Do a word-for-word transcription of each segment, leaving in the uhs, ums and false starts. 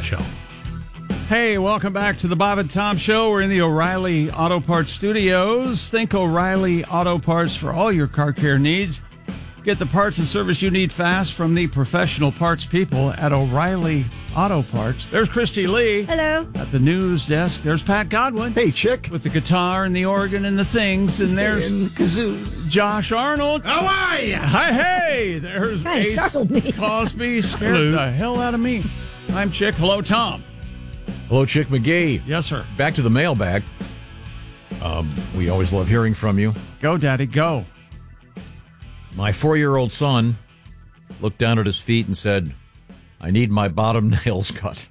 Show. Hey, welcome back to the Bob and Tom Show. We're in the O'Reilly Auto Parts studios. Think O'Reilly Auto Parts for all your car care needs. Get the parts and service you need fast from the professional parts people at O'Reilly Auto Parts. There's Christy Lee. Hello. At the news desk, there's Pat Godwin. Hey, chick. With the guitar and the organ and the things. And there's and kazoos. Josh Arnold. How are you? Hi, hey. There's Kinda Ace startled me. Cosby. Scared Hello. the hell out of me. I'm Chick. Hello, Tom. Hello, Chick McGee. Yes, sir. Back to the mailbag. Um, we always love hearing from you. Go, Daddy, go. My four-year-old son looked down at his feet and said, I need my bottom nails cut.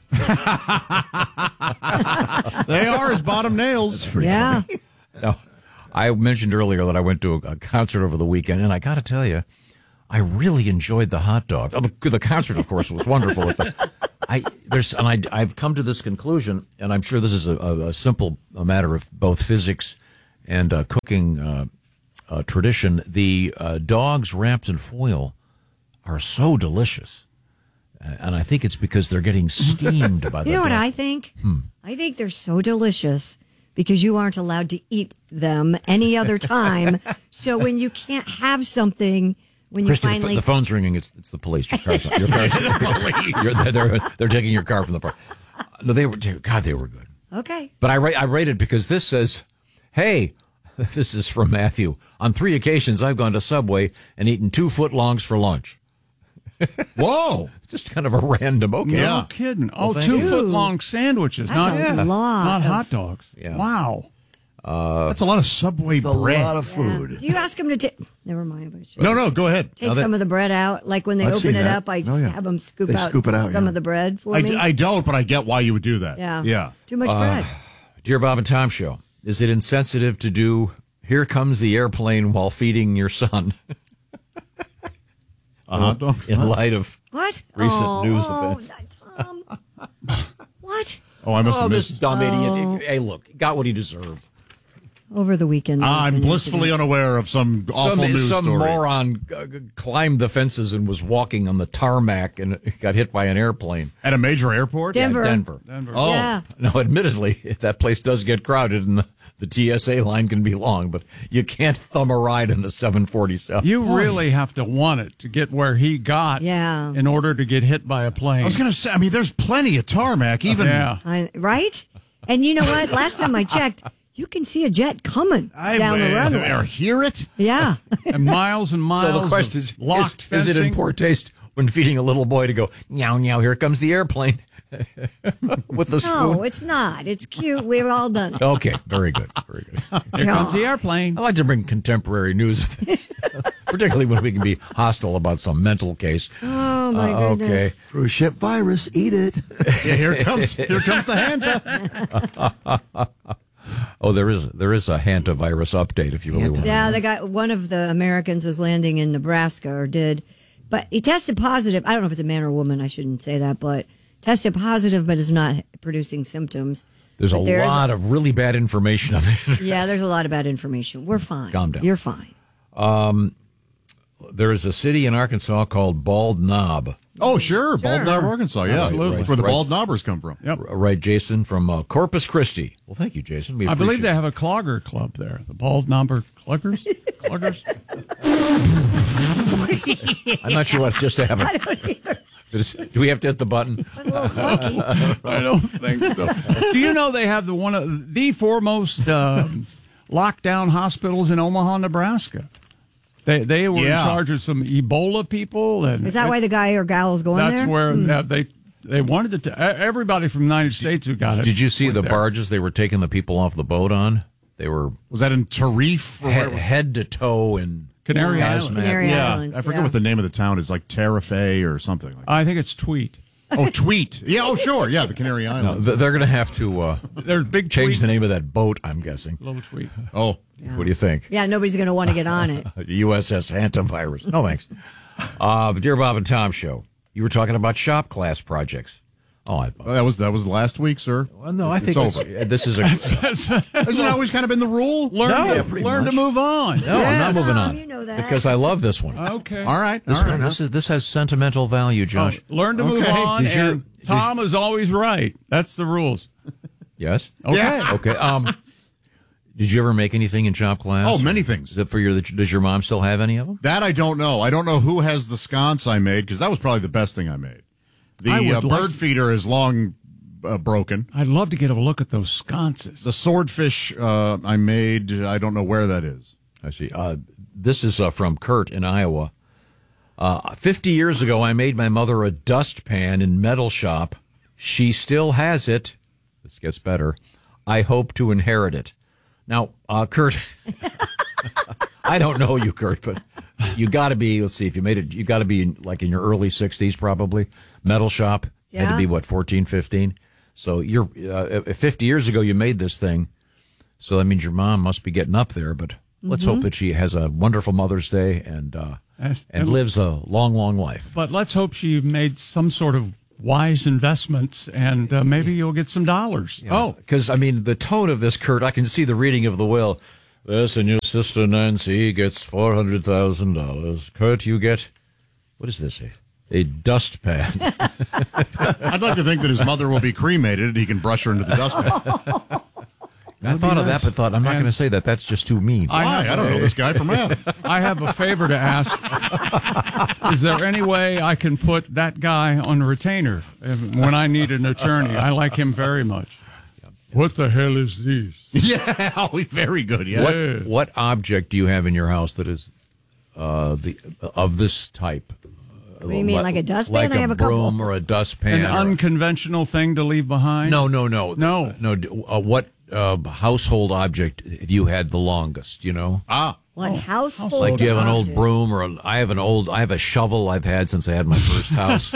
They are his bottom nails. Yeah. Now, I mentioned earlier that I went to a, a concert over the weekend, and I got to tell you, I really enjoyed the hot dog. Oh, the, the concert, of course, was wonderful. But I there's and I I've come to this conclusion, and I'm sure this is a, a, a simple a matter of both physics and uh, cooking uh, uh, tradition. The uh, dogs wrapped in foil are so delicious, uh, and I think it's because they're getting steamed by the. You know what dog. I think? Hmm. I think they're so delicious because you aren't allowed to eat them any other time. So when you can't have something, when you Christy, the, finally... the phone's ringing. It's it's the police. Your car's your car's, you're, they're, they're, they're taking your car from the park. No, they were. God, they were good. Okay. But I, I rated because this says, hey, this is from Matthew. On three occasions, I've gone to Subway and eaten two footlongs for lunch. Whoa. It's just kind of a random, okay. No Yeah. kidding. Oh, thank two you. foot long sandwiches, That's not, a lot. not of- hot dogs. Yeah. Wow. That's a lot of Subway It's a bread. lot of food. Do you ask them to take... Never mind. But No, no, go ahead. take Now that- some of the bread out. Like when they I've open seen it that. up, I Oh, yeah. have them scoop They out, scoop it out, some yeah. of the bread for I, me. I don't, but I get why you would do that. yeah. Yeah. Too much bread. Dear Bob and Tom Show, is it insensitive to do Here Comes the Airplane while feeding your son? A hot dog? In light of What? recent oh, news oh, events. Tom. What? Oh, I must Oh, have this missed. dumb idiot. Hey, look, got what he deserved. Over the weekend. there was I'm an blissfully incident. unaware of some awful some news some story. moron uh, climbed the fences and was walking on the tarmac and got hit by an airplane. At a major airport? Denver. Yeah, Denver. Denver. Oh. Yeah. Now, admittedly, that place does get crowded and the, the T S A line can be long, but you can't thumb a ride in a seven forty-seven. You really have to want it to get where he got Yeah. in order to get hit by a plane. I was going to say, I mean, there's plenty of tarmac, even. yeah. I, right? And you know what? Last time I checked, you can see a jet coming I down the uh, runway. or hear it. Yeah. And miles and miles So the question of is, locked is, fencing. is it in poor taste when feeding a little boy to go, meow, meow, here comes the airplane with the spoon? No, it's not. It's cute. We've all done it. Okay, very good, very good. Here comes the airplane. I like to bring contemporary news, particularly when we can be hostile about some mental case. Oh, my Uh, okay. goodness. Cruise ship virus, eat it. Yeah, here comes here comes the Hanta. Oh, there is there is a hantavirus update if you really want. Yeah, the guy, one of the Americans was landing in Nebraska, or did, but he tested positive. I don't know if it's a man or a woman. I shouldn't say that, but tested positive, but is not producing symptoms. There's a But there is lot of really bad information on it. Yeah, there's a lot of bad information. We're fine. Calm down. You're fine. There is a city in Arkansas called Bald Knob. Oh, sure. Bald Knob, Arkansas. Yeah. Absolutely. That's where the Right. bald knobbers come from. Yep. Right, Jason, from uh, Corpus Christi. Well, thank you, Jason. We I believe appreciate they have a clogger club there. The Bald Number Cluggers? Cluggers? it. I'm not sure what just happened. I don't either. Do we have to hit the button? A little clunky. I don't think so. Do you know they have the one of the foremost uh, lockdown hospitals in Omaha, Nebraska? They they were Yeah. in charge of some Ebola people, and Is that why the guy or gal is going that's there? where Hmm. uh, they they wanted to. T- everybody from the United States who got it. Did you see went the there. barges they were taking the people off the boat on? They were Was that in Tarif? Or head, where- head to toe in Canary hazmat. Islands. Canary yeah. Islands, I forget yeah. what the name of the town is, like Tarife or something like that. I think it's Tweet. Oh, Tweet. Yeah, oh, sure. Yeah, the Canary No, Islands. th- they're going to have to uh, There's big change tweet, the name of that boat, I'm guessing. Little Tweet. Oh. What do you think? Yeah, nobody's going to want to get on it. U S S Hantavirus. No, thanks. Uh, Dear Bob and Tom Show, you were talking about shop class projects. Oh, I, Well, that was that was last week, sir. well, no, I It's think over. it's- this is a. Hasn't it always kind of been the rule? Learn, No, to, yeah, pretty learn to much. move on. No, I'm not Yes, moving Tom, on. you know that. Because I love this one. Okay. All right. This all one, right. this is this has sentimental value, Uh, Josh. learn to move Okay. on. Is your and Tom is always right. That's the rules. Yes. Okay. Yeah. Okay. Um, did you ever make anything in shop class? Oh, many things. Is it for your? Does your mom still have any of them? That I don't know. I don't know who has the sconce I made because that was probably the best thing I made. The I would uh, like- bird feeder is long uh, broken. I'd love to get a look at those sconces. The swordfish uh, I made, I don't know where that is. I see. Uh, this is uh, from Kurt in Iowa. Uh, Fifty years ago, I made my mother a dustpan in metal shop. She still has it. This gets better. I hope to inherit it. Now, uh, Kurt, I don't know you, Kurt, but you got to be. Let's see, if you made it, you got to be in, like in your early sixties, probably. Metal shop had to Yeah. be what, fourteen, fifteen. So you're uh, fifty years ago, you made this thing. So that means your mom must be getting up there. But let's hope that she has a wonderful Mother's Day and uh, Yes. and And- lives a long, long life. But let's hope she made some sort of wise investments, and uh, maybe you'll get some dollars. Oh, because I mean, the tone of this, Kurt, I can see the reading of the will. This and your sister Nancy gets four hundred thousand dollars. Kurt, you get what is this? A, a dustpan. I'd like to think that his mother will be cremated and he can brush her into the dustpan. I thought of that, but thought I'm not going to say that. That's just too mean. I Why? have I don't a- know this guy from hell. I have a favor to ask. Is there any way I can put that guy on retainer if- when I need an attorney? I like him very much. What the hell is this? Yeah, oh, very good. Yeah. What what object do you have in your house that is uh, the of this type? What do you mean, like a dustpan? Like I have a a couple. broom or a dustpan? An or- unconventional thing to leave behind? no, no, no, No. no. d- Uh, what uh, household object have you had the longest? You know, Ah, What household? like do you have an old object? broom or a, I have an old I have a shovel I've had since I had my first house.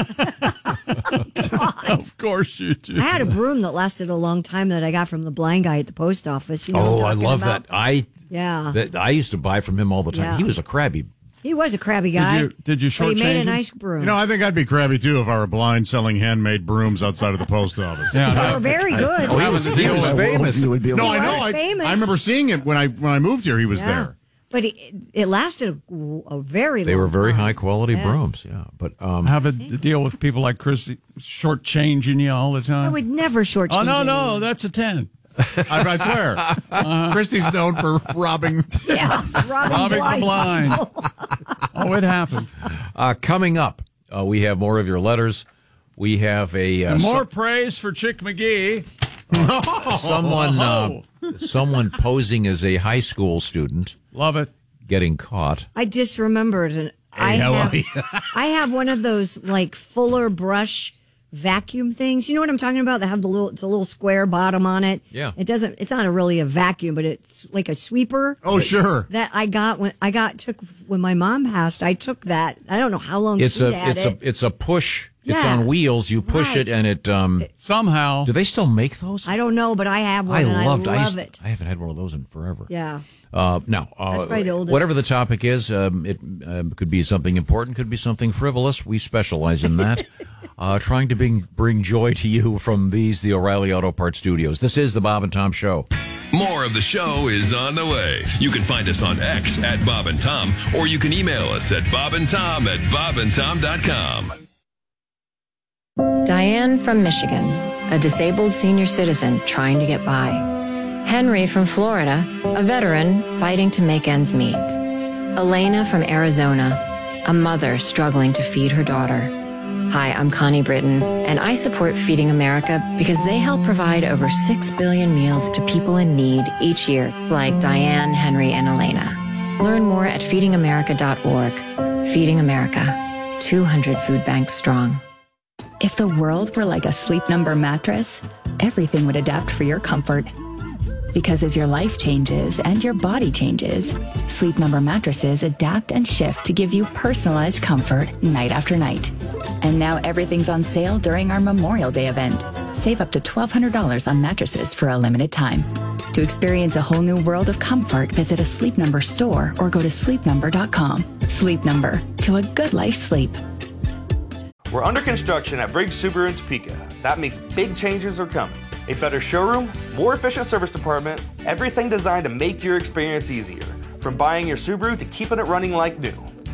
Of course you do. I had a broom that lasted a long time that I got from the blind guy at the post office. You know what Oh, I'm I talking love about? that. I Yeah. that I used to buy from him all the time. Yeah. He was a crabby. He was a crabby guy. you- did you But he made shortchange a him? nice broom. you know, I think I'd be crabby too if I were blind selling handmade brooms outside of the post office. Yeah, they that- were very good. Oh, he was he was My famous. worldview would be a No, little- I know. was I, famous. I remember seeing it when I when I moved here. He was Yeah. there. But it, it lasted a, a very They long were very time. high quality Yes. brooms. Yeah, but um, have a deal with people like Chris shortchanging you all the time. I would never shortchange oh, no, anyone. no, that's a ten. I, I swear. Uh-huh. Christy's known for robbing. Yeah, Robbing Robbing the blind. Oh, it happened. uh, coming up, uh, we have more of your letters. We have a uh, And more so- praise for Chick McGee. someone uh, Oh. someone posing as a high school student Love it. getting caught. I just remembered. And I how have, are you? I have one of those like Fuller brush vacuum things. You know what I'm talking about? That have the little, it's a little square bottom on it. Yeah. It doesn't. It's not a really a vacuum, but it's like a sweeper. Oh, sure. That I got when I got took when my mom passed. I took that. I don't know how long It's she a had it's it. a it's a push. It's Yeah. on wheels. You push Right. it and it. Um, Somehow. do they still make those? I don't know, but I have one. I and loved. I I, love used, it. I haven't had one of those in forever. Yeah. Uh, now, uh, That's probably the oldest. whatever the topic is, um, it um, could be something important, could be something frivolous. We specialize in that. uh, trying to bring bring joy to you from these, the O'Reilly Auto Parts Studios. This is the Bob and Tom Show. More of the show is on the way. You can find us on X at Bob and Tom, or you can email us at bob and tom at bob and tom dot com. Diane from Michigan, a disabled senior citizen trying to get by. Henry from Florida, a veteran fighting to make ends meet. Elena from Arizona, a mother struggling to feed her daughter. Hi, I'm Connie Britton, and I support Feeding America because they help provide over six billion meals to people in need each year, like Diane, Henry, and Elena. Learn more at feeding america dot org. Feeding America, two hundred food banks strong. If the world were like a Sleep Number mattress, everything would adapt for your comfort. Because as your life changes and your body changes, Sleep Number mattresses adapt and shift to give you personalized comfort night after night. And now everything's on sale during our Memorial Day event. Save up to twelve hundred dollars on mattresses for a limited time. To experience a whole new world of comfort, visit a Sleep Number store or go to sleep number dot com. Sleep Number, to a good life sleep. We're under construction at Briggs Subaru in Topeka. That means big changes are coming. A better showroom, more efficient service department, everything designed to make your experience easier. From buying your Subaru to keeping it running like new.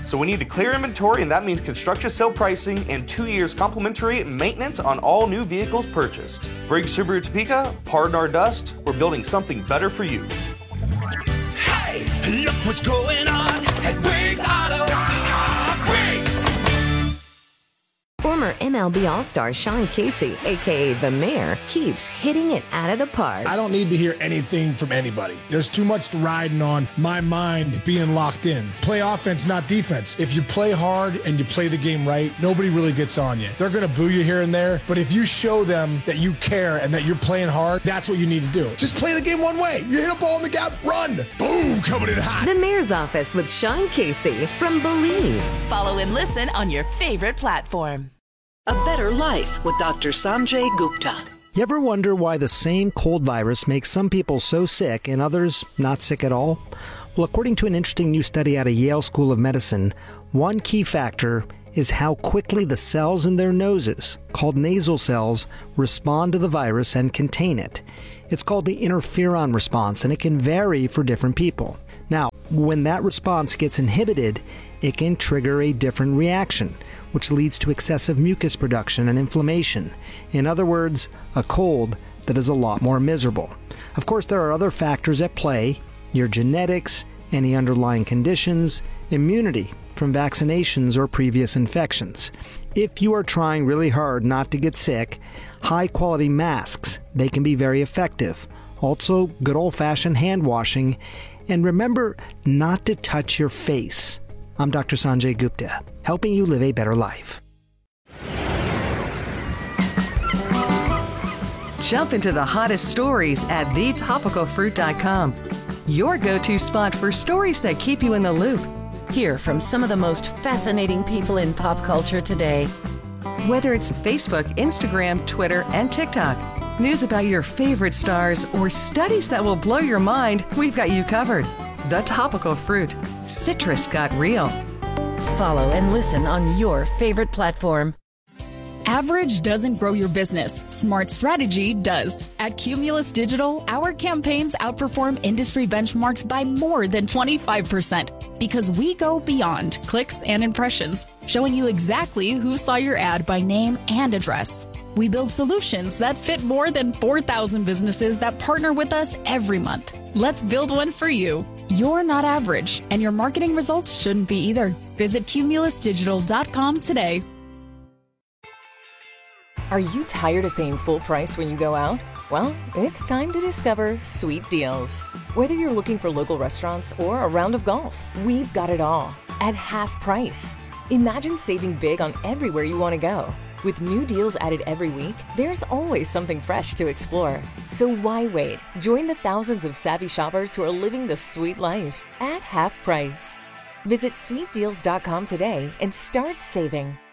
So we need to clear inventory, and that means construction sale pricing and two years complimentary maintenance on all new vehicles purchased. Briggs Subaru Topeka, pardon our dust, we're building something better for you. Hey, look what's going on at Briggs Auto. Briggs! Former M L B All-Star Sean Casey, a k a. The Mayor, keeps hitting it out of the park. I don't need to hear anything from anybody. There's too much riding on my mind being locked in. Play offense, not defense. If you play hard and you play the game right, nobody really gets on you. They're going to boo you here and there, but if you show them that you care and that you're playing hard, that's what you need to do. Just play the game one way. You hit a ball in the gap, run. Boom, coming in hot. The Mayor's Office with Sean Casey from Believe. Follow and listen on your favorite platform. A Better Life with Doctor Sanjay Gupta. You ever wonder why the same cold virus makes some people so sick and others not sick at all? Well, according to an interesting new study out of Yale School of Medicine, one key factor is how quickly the cells in their noses, called nasal cells, respond to the virus and contain it. It's called the interferon response, and it can vary for different people. Now, when that response gets inhibited, it can trigger a different reaction, which leads to excessive mucus production and inflammation. In other words, a cold that is a lot more miserable. Of course, there are other factors at play: your genetics, any underlying conditions, immunity from vaccinations or previous infections. If you are trying really hard not to get sick, high-quality masks, they can be very effective. Also, good old-fashioned hand washing. And remember not to touch your face. I'm Doctor Sanjay Gupta, helping you live a better life. Jump into the hottest stories at the topical fruit dot com. Your go-to spot for stories that keep you in the loop. Hear from some of the most fascinating people in pop culture today. Whether it's Facebook, Instagram, Twitter, and TikTok, news about your favorite stars, or studies that will blow your mind, we've got you covered. The Topical Fruit. Citrus got real. Follow and listen on your favorite platform. Average doesn't grow your business. Smart strategy does. At Cumulus Digital, our campaigns outperform industry benchmarks by more than twenty-five percent because we go beyond clicks and impressions, showing you exactly who saw your ad by name and address. We build solutions that fit more than four thousand businesses that partner with us every month. Let's build one for you. You're not average, and your marketing results shouldn't be either. Visit cumulus digital dot com today. Are you tired of paying full price when you go out? Well, it's time to discover Sweet Deals. Whether you're looking for local restaurants or a round of golf, we've got it all at half price. Imagine saving big on everywhere you want to go. With new deals added every week, there's always something fresh to explore. So why wait? Join the thousands of savvy shoppers who are living the sweet life at half price. Visit sweet deals dot com today and start saving.